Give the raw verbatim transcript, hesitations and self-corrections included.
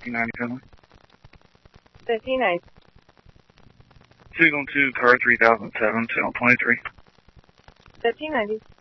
fifteen ninety Finley. fifteen ninety. Signal two, car three thousand seven, channel twenty-three. fifteen ninety.